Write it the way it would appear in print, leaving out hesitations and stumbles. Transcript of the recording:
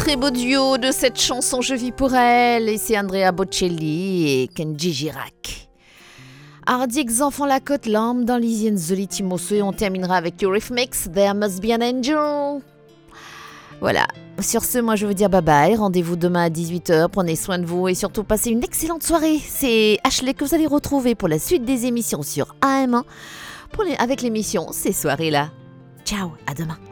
très beau duo de cette chanson Je vis pour elle, et c'est Andrea Bocelli et Kenji Girac. Hardiques enfants la côte lampe dans l'Isienne Zolitimoso et on terminera avec Eurythmics, There Must Be an Angel. Voilà, sur ce, moi je veux dire bye bye, rendez-vous demain à 18h, prenez soin de vous et surtout passez une excellente soirée. C'est Ashley que vous allez retrouver pour la suite des émissions sur AM1 avec l'émission Ces soirées-là. Ciao, à demain.